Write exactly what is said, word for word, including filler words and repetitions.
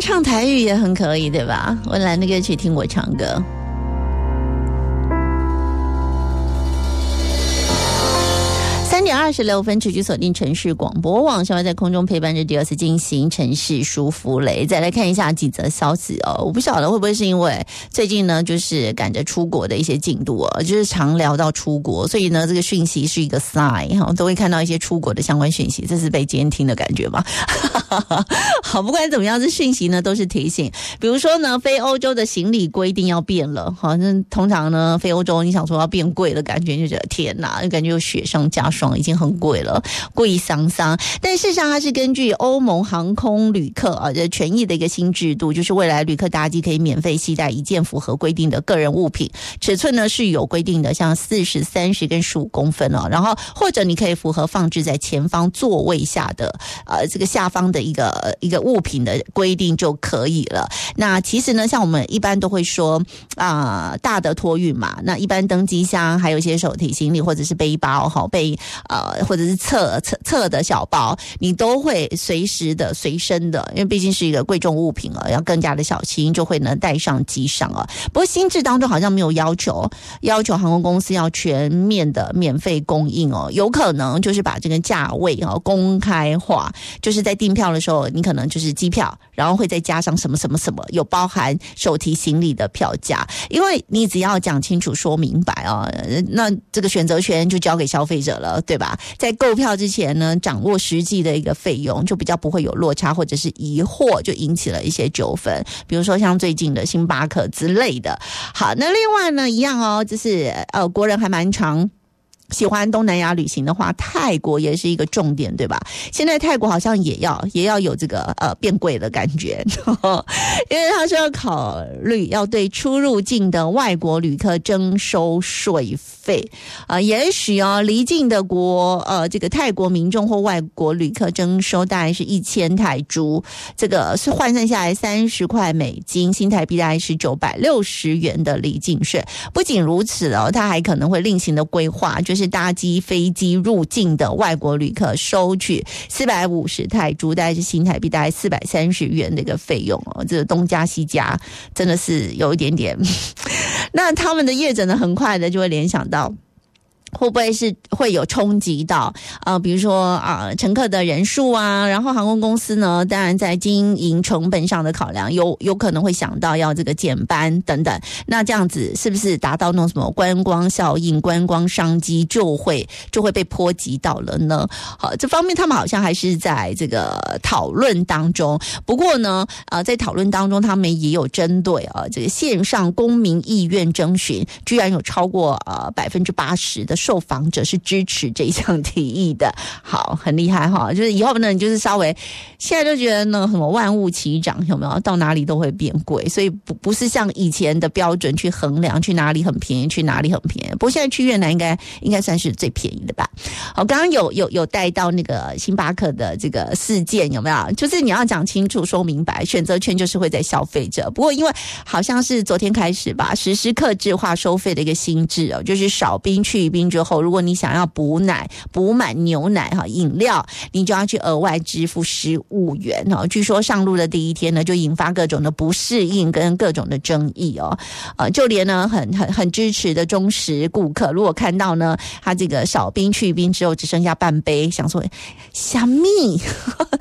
唱台语也很可以，对吧？我来那个去听我唱歌。三点二十六分，持续锁定城市广播网，稍后在空中陪伴着第二次进行城市舒服雷。再来看一下几则消息哦，我不晓得会不会是因为最近呢，就是赶着出国的一些进度哦，就是常聊到出国，所以呢，这个讯息是一个 sign 哈，都会看到一些出国的相关讯息，这是被监听的感觉吗？好，不管怎么样，这讯息呢都是提醒，比如说呢，飞欧洲的行李规定要变了，好，那通常呢，飞欧洲你想说要变贵的感觉，就觉得天哪，就感觉有雪上加霜。已经很贵了，贵桑桑。但事实上，它是根据欧盟航空旅客啊的权益的一个新制度，就是未来旅客搭机可以免费携带一件符合规定的个人物品，尺寸呢是有规定的，像四十、三十跟十五公分哦。然后或者你可以符合放置在前方座位下的呃这个下方的一个一个物品的规定就可以了。那其实呢，像我们一般都会说啊、呃，大的托运嘛，那一般登机箱还有一些手提行李或者是背包哈背。呃，或者是侧侧侧的小包，你都会随时的随身的，因为毕竟是一个贵重物品了，要更加的小心，就会呢带上机上啊。不过新制当中好像没有要求要求航空公司要全面的免费供应哦，有可能就是把这个价位哦公开化，就是在订票的时候，你可能就是机票，然后会再加上什么什么什么，有包含手提行李的票价，因为你只要讲清楚说明白啊，那这个选择权就交给消费者了。对吧？在购票之前呢，掌握实际的一个费用，就比较不会有落差或者是疑惑，就引起了一些纠纷。比如说像最近的星巴克之类的。好，那另外呢，一样哦，就是呃，国人还蛮常喜欢东南亚旅行的话，泰国也是一个重点，对吧？现在泰国好像也要也要有这个呃变贵的感觉，因为他说要考虑要对出入境的外国旅客征收税费啊、呃，也许哦离境的国呃这个泰国民众或外国旅客征收大概是一千泰铢，这个是换算下来三十块美金，新台币大概是九百六十元的离境税。不仅如此哦，他还可能会另行的规划，就是是搭机飞机入境的外国旅客收取四百五十泰铢，大概是新台币大概四百三十元的一个费用哦，这个东加西加真的是有一点点。那他们的业者呢，很快的就会联想到。会不会是会有冲击到呃，比如说啊、呃，乘客的人数啊，然后航空公司呢，当然在经营成本上的考量，有有可能会想到要这个减班等等。那这样子是不是达到那种什么观光效应、观光商机就会就会被波及到了呢？好，这方面他们好像还是在这个讨论当中。不过呢，呃，在讨论当中，他们也有针对啊、呃、这个线上公民意愿征询，居然有超过呃百分之八十的。受访者是支持这一项提议的。好，很厉害哈，就是以后呢，你就是稍微现在就觉得呢什么万物齐涨，有没有？到哪里都会变贵，所以不不是像以前的标准去衡量，去哪里很便宜，去哪里很便宜。不过现在去越南应该应该算是最便宜的吧。好，刚刚有有有带到那个星巴克的这个事件，有没有？就是你要讲清楚、说明白，选择权就是会在消费者。不过因为好像是昨天开始吧，实施客制化收费的一个新制哦，就是少冰去冰。之后，如果你想要补奶、补满牛奶哈饮料，你就要去额外支付十五元哈。据说上路的第一天呢，就引发各种的不适应跟各种的争议哦。呃，就连呢很很很支持的忠实顾客，如果看到呢他这个少冰去冰之后只剩下半杯，想说虾米